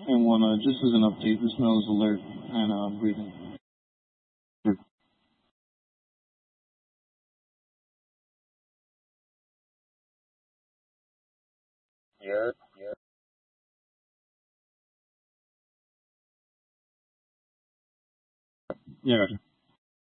And one, just as an update, the smell is alert and breathing. Sure. Yeah, yeah. Yeah, gotcha.